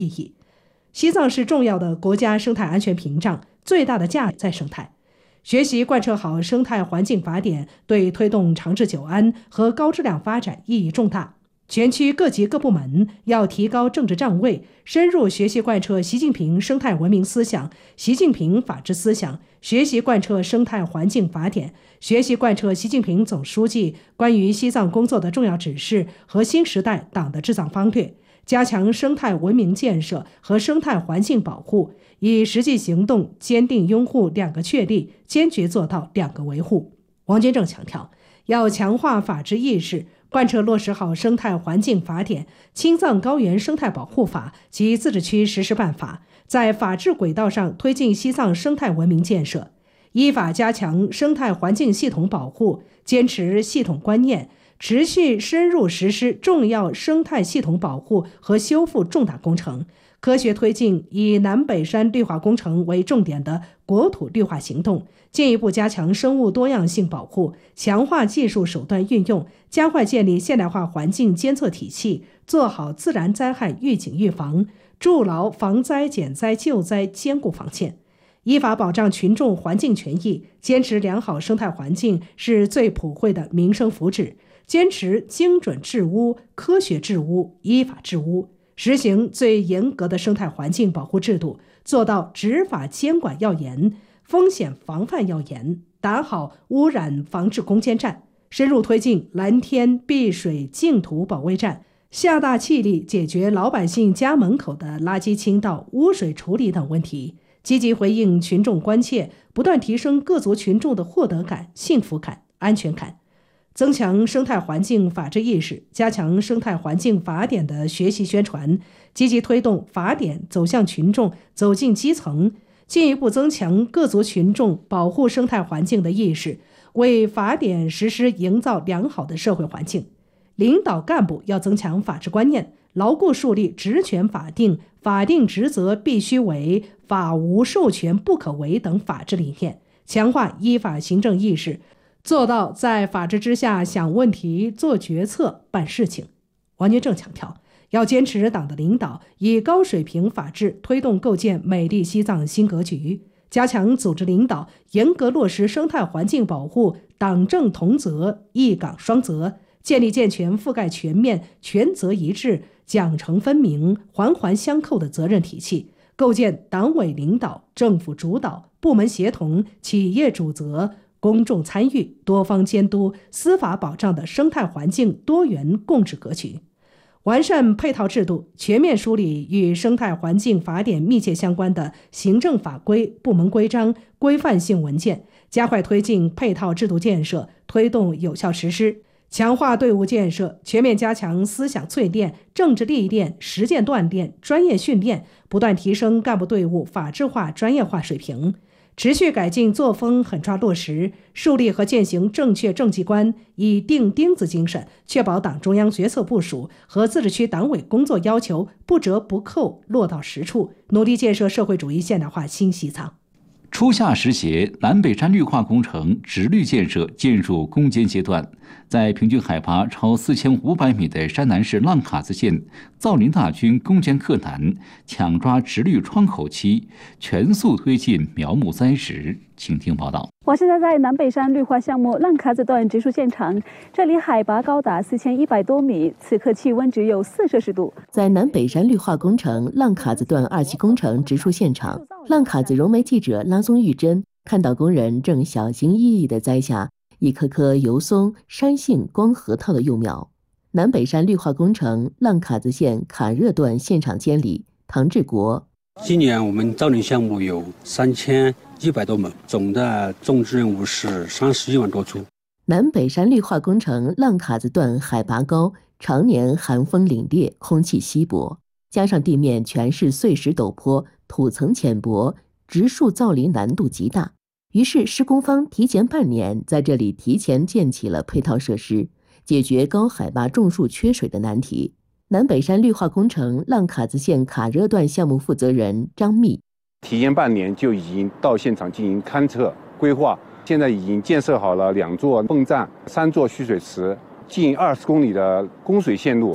意义。西藏是重要的国家生态安全屏障，最大的价值在生态。学习贯彻好生态环境法典，对推动长治久安和高质量发展意义重大。全区各级各部门要提高政治站位，深入学习贯彻习近平生态文明思想、习近平法治思想，学习贯彻生态环境法典，学习贯彻习近平总书记关于西藏工作的重要指示和新时代党的治藏方略，加强生态文明建设和生态环境保护，以实际行动坚定拥护两个确立，坚决做到两个维护。王金正强调，要强化法治意识，贯彻落实好生态环境法典、青藏高原生态保护法及自治区实施办法，在法治轨道上推进西藏生态文明建设，依法加强生态环境系统保护，坚持系统观念，持续深入实施重要生态系统保护和修复重大工程，科学推进以南北山绿化工程为重点的国土绿化行动，进一步加强生物多样性保护，强化技术手段运用，加快建立现代化环境监测体系，做好自然灾害预警预防，筑牢防灾减灾救灾坚固防线。依法保障群众环境权益，坚持良好生态环境是最普惠的民生福祉，坚持精准治污、科学治污、依法治污，实行最严格的生态环境保护制度，做到执法监管要严、风险防范要严，打好污染防治攻坚战，深入推进蓝天碧水净土保卫战，下大气力解决老百姓家门口的垃圾倾倒、污水处理等问题，积极回应群众关切，不断提升各族群众的获得感、幸福感、安全感，增强生态环境法治意识，加强生态环境法典的学习宣传，积极推动法典走向群众、走进基层，进一步增强各族群众保护生态环境的意识，为法典实施营造良好的社会环境。领导干部要增强法治观念，牢固树立职权法定、法定职责必须为、法无授权不可为等法治理念，强化依法行政意识，做到在法治之下想问题、做决策、办事情。王金正强调，要坚持党的领导，以高水平法治推动构建美丽西藏新格局，加强组织领导，严格落实生态环境保护党政同责、一岗双责，建立健全、覆盖全面、权责一致、奖惩分明、环环相扣的责任体系，构建党委领导、政府主导、部门协同、企业主责、公众参与、多方监督、司法保障的生态环境多元共治格局。完善配套制度，全面梳理与生态环境法典密切相关的行政法规、部门规章、规范性文件，加快推进配套制度建设，推动有效实施。强化队伍建设，全面加强思想淬炼、政治历练、实践锻炼、专业训练，不断提升干部队伍法治化、专业化水平。持续改进作风，狠抓落实，树立和践行正确政绩观，以钉钉子精神，确保党中央决策部署和自治区党委工作要求不折不扣落到实处，努力建设社会主义现代化新西藏。 初夏时节，南北山绿化工程直绿建设进入攻坚阶段。在平均海拔超4500米的山南市浪卡子县，造林大军攻坚克难，抢抓直绿窗口期，全速推进苗木栽植。请听报道。 我现在在南北山绿化项目浪卡子段植树现场，这里海拔高达4100多米，此刻气温只有4摄氏度。 在南北山绿化工程浪卡子段2期工程植树现场，浪卡子融媒记者拉松玉珍看到工人正小心翼翼地栽下一棵棵油松、山杏、光核桃的幼苗。南北山绿化工程浪卡子县卡热段现场监理唐志国： 今年我们造林项目有3100多亩，总的种植任务是31万多株。 南北山绿化工程浪卡子段海拔高，常年寒风凛冽，空气稀薄，加上地面全是碎石陡坡，土层浅薄，植树造林难度极大。于是施工方提前半年在这里提前建起了配套设施，解决高海拔种树缺水的难题。南北山绿化工程浪卡子县卡热段项目负责人张密： 提前半年就已经到现场进行勘测规划，现在已经建设好了2座泵站、3座蓄水池，近20公里的供水线路。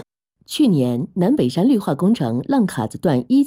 去年，南北山绿化工程浪卡子段1